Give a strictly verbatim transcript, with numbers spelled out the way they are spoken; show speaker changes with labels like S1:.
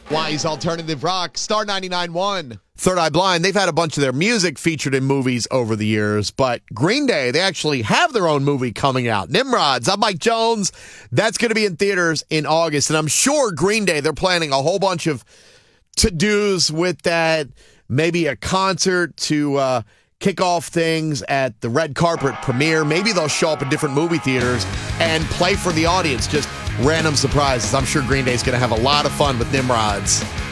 S1: Wise Alternative Rock, Star ninety-nine point one.
S2: Third Eye Blind, they've had a bunch of their music featured in movies over the years, but Green Day, they actually have their own movie coming out. Nimrods, I'm Mike Jones. That's going to be in theaters in August, and I'm sure Green Day, they're planning a whole bunch of to-dos with that, maybe a concert to uh, kick off things at the red carpet premiere. Maybe they'll show up in different movie theaters and play for the audience, just random surprises. I'm sure Green Day's going to have a lot of fun with Nimrods.